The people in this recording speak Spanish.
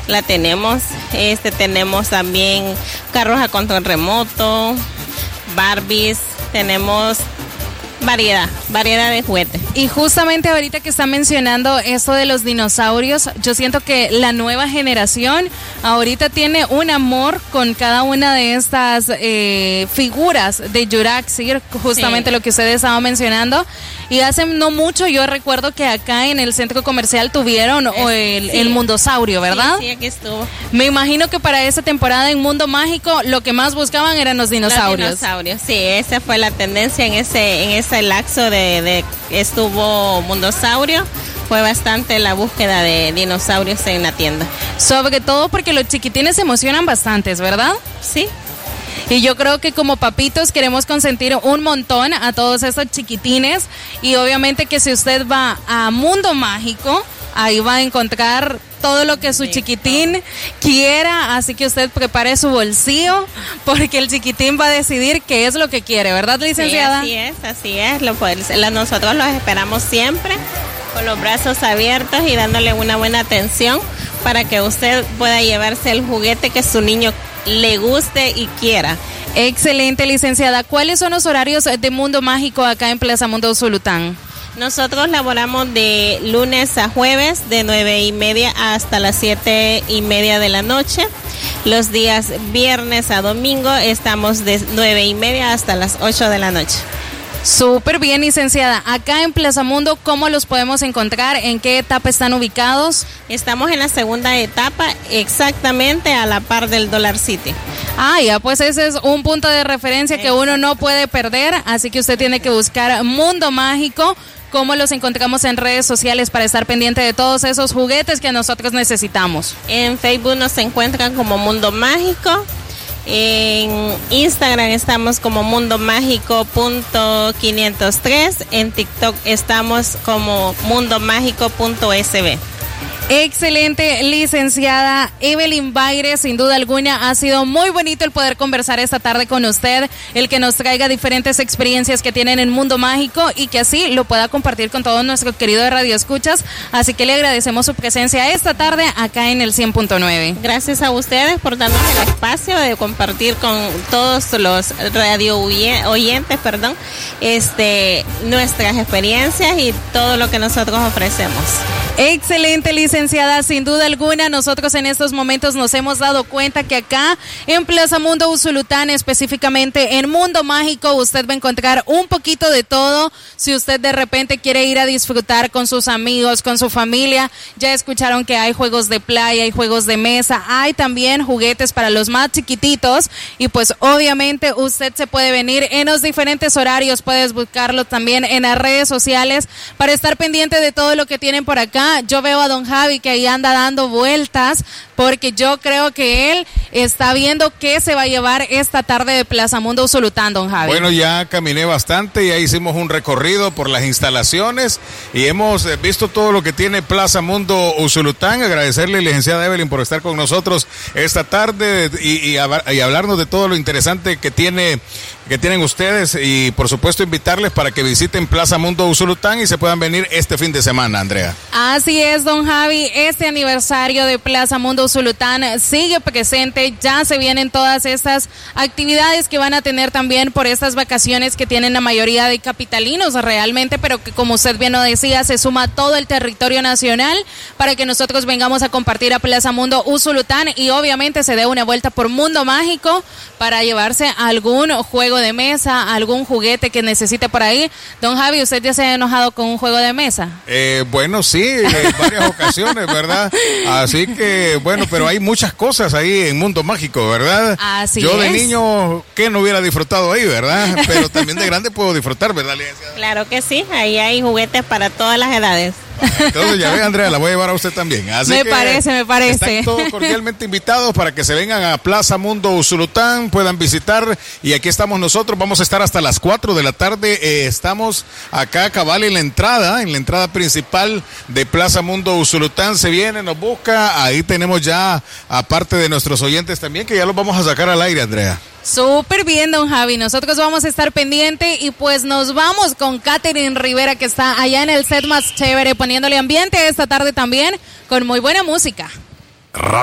la tenemos. Tenemos también carros a control remoto, Barbies, tenemos variedad de juguetes. Y justamente ahorita que está mencionando eso de los dinosaurios, yo siento que la nueva generación ahorita tiene un amor con cada una de estas figuras de Jurassic, justamente lo que ustedes estaban mencionando. Y hace no mucho yo recuerdo que acá en el centro comercial tuvieron el Mundosaurio, ¿verdad? Sí, aquí estuvo. Me imagino que para esa temporada en Mundo Mágico lo que más buscaban eran los dinosaurios. Los dinosaurios, sí, esa fue la tendencia en ese lapso de estuvo Mundosaurio. Fue bastante la búsqueda de dinosaurios en la tienda. Sobre todo porque los chiquitines se emocionan bastantes, ¿verdad? Sí. Y yo creo que como papitos queremos consentir un montón a todos esos chiquitines. Y obviamente que si usted va a Mundo Mágico, ahí va a encontrar todo lo que su chiquitín quiera. Así que usted prepare su bolsillo, porque el chiquitín va a decidir qué es lo que quiere, ¿verdad, licenciada? Sí, así es. Nosotros los esperamos siempre con los brazos abiertos y dándole una buena atención para que usted pueda llevarse el juguete que su niño le guste y quiera. Excelente, licenciada. ¿Cuáles son los horarios de Mundo Mágico acá en Plaza Mundo Usulután? Nosotros laboramos de lunes a jueves de 9:30 hasta las 7:30 de la noche. Los días viernes a domingo estamos de 9:30 hasta las 8 de la noche. Súper bien, licenciada. Acá en Plaza Mundo, ¿cómo los podemos encontrar? ¿En qué etapa están ubicados? Estamos en la segunda etapa, exactamente a la par del Dollar City. Ah, ya, pues ese es un punto de referencia que uno no puede perder, así que usted tiene que buscar Mundo Mágico. ¿Cómo los encontramos en redes sociales para estar pendiente de todos esos juguetes que nosotros necesitamos? En Facebook nos encuentran como Mundo Mágico. En Instagram estamos como mundomágico.503. En TikTok estamos como mundomágico.sb. Excelente, licenciada Evelyn Baire, sin duda alguna ha sido muy bonito el poder conversar esta tarde con usted, el que nos traiga diferentes experiencias que tienen en Mundo Mágico y que así lo pueda compartir con todos nuestros queridos radioescuchas, así que le agradecemos su presencia esta tarde acá en el 100.9. Gracias a ustedes por darnos el espacio de compartir con todos los radio oyentes, nuestras experiencias y todo lo que nosotros ofrecemos. Excelente, licenciada, sin duda alguna nosotros en estos momentos nos hemos dado cuenta que acá en Plaza Mundo Usulután, específicamente en Mundo Mágico, usted va a encontrar un poquito de todo. Si usted de repente quiere ir a disfrutar con sus amigos, con su familia, ya escucharon que hay juegos de playa, hay juegos de mesa, hay también juguetes para los más chiquititos y pues obviamente usted se puede venir en los diferentes horarios, puedes buscarlo también en las redes sociales para estar pendiente de todo lo que tienen por acá. Yo veo a don Javi que ahí anda dando vueltas porque yo creo que él está viendo qué se va a llevar esta tarde de Plaza Mundo Usulután, don Javi. Bueno, ya caminé bastante, ya hicimos un recorrido por las instalaciones y hemos visto todo lo que tiene Plaza Mundo Usulután. Agradecerle, licenciada Evelyn, por estar con nosotros esta tarde y hablarnos de todo lo interesante que tienen ustedes y por supuesto invitarles para que visiten Plaza Mundo Usulután y se puedan venir este fin de semana, Andrea. Así es, don Javi, este aniversario de Plaza Mundo Usulután sigue presente, ya se vienen todas estas actividades que van a tener también por estas vacaciones que tienen la mayoría de capitalinos realmente, pero que como usted bien lo decía, se suma todo el territorio nacional para que nosotros vengamos a compartir a Plaza Mundo Usulután y obviamente se dé una vuelta por Mundo Mágico para llevarse algún juego de mesa, algún juguete que necesite por ahí. Don Javi, ¿usted ya se ha enojado con un juego de mesa? Bueno, sí, en varias ocasiones, ¿verdad? Así que, bueno, pero hay muchas cosas ahí en Mundo Mágico, ¿verdad? Así Yo de es. niño, ¿qué no hubiera disfrutado ahí, verdad? Pero también de grande puedo disfrutar, ¿verdad, licenciada? Claro que sí, ahí hay juguetes para todas las edades. Entonces ya ve, Andrea, la voy a llevar a usted también. Así Me que parece. Están todos cordialmente invitados para que se vengan a Plaza Mundo Usulután, puedan visitar y aquí estamos nosotros, vamos a estar hasta las 4 de la tarde, estamos acá cabal en la entrada principal de Plaza Mundo Usulután, se viene, nos busca, ahí tenemos ya, aparte de nuestros oyentes también, que ya los vamos a sacar al aire, Andrea. Súper bien, don Javi. Nosotros vamos a estar pendiente y pues nos vamos con Catherine Rivera, que está allá en el set más chévere, poniéndole ambiente esta tarde también con muy buena música.